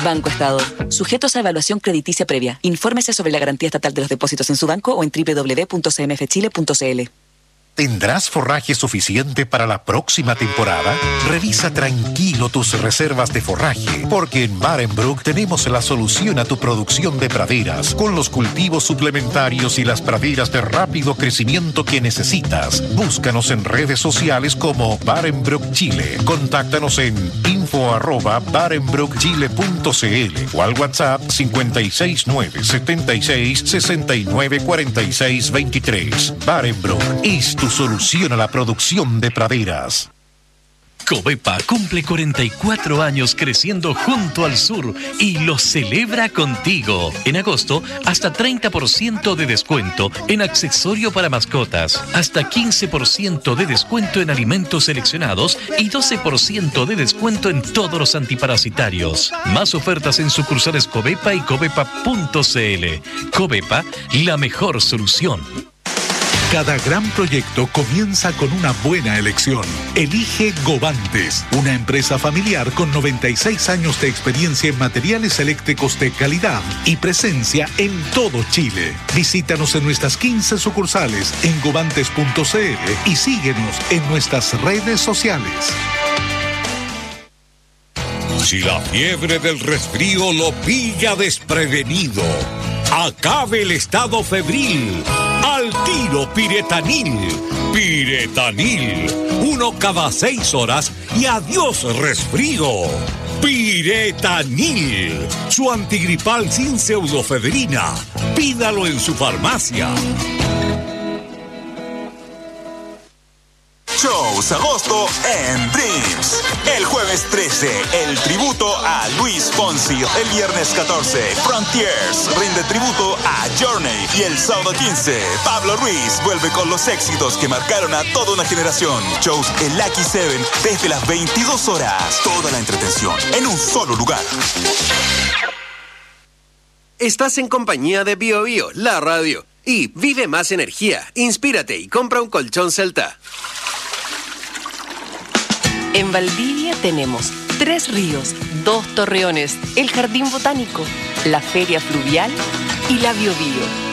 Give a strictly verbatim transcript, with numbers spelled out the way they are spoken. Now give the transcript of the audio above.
Banco Estado. Sujetos a evaluación crediticia previa. Infórmese sobre la garantía estatal de los depósitos en su banco o en doble u doble u doble u punto c m f chile punto c l. ¿Tendrás forraje suficiente para la próxima temporada? Revisa tranquilo tus reservas de forraje, porque en Barenbrook tenemos la solución a tu producción de praderas, con los cultivos suplementarios y las praderas de rápido crecimiento que necesitas. Búscanos en redes sociales como Barenbrook Chile. Contáctanos en info arroba barenbrook chile punto c l o al WhatsApp cinco seis nueve, siete seis, seis nueve, cuatro seis dos tres. Barenbrook es tu solución a la producción de praderas. Covepa cumple cuarenta y cuatro años creciendo junto al sur y lo celebra contigo. En agosto, hasta treinta por ciento de descuento en accesorio para mascotas, hasta quince por ciento de descuento en alimentos seleccionados y doce por ciento de descuento en todos los antiparasitarios. Más ofertas en sucursales Covepa y covepa punto c l. Covepa, la mejor solución. Cada gran proyecto comienza con una buena elección. Elige Govantes, una empresa familiar con noventa y seis años de experiencia en materiales eléctricos de calidad y presencia en todo Chile. Visítanos en nuestras quince sucursales en govantes punto c l y síguenos en nuestras redes sociales. Si la fiebre del resfrío lo pilla desprevenido, acabe el estado febril. Al tiro Piretanil. Piretanil. Uno cada seis horas y adiós resfrío. Piretanil. Su antigripal sin pseudofedrina. Pídalo en su farmacia. Shows agosto en Dreams. El jueves trece, el tributo a Luis Fonsi. El viernes catorce, Frontiers rinde tributo a Journey. Y el sábado quince, Pablo Ruiz vuelve con los éxitos que marcaron a toda una generación. Shows en Lucky Seven desde las veintidós horas. Toda la entretención en un solo lugar. Estás en compañía de Bio Bio, la radio. Y vive más energía, inspírate y compra un colchón Celta. En Valdivia tenemos tres ríos, dos torreones, el jardín botánico, la feria fluvial y la Bio Bio.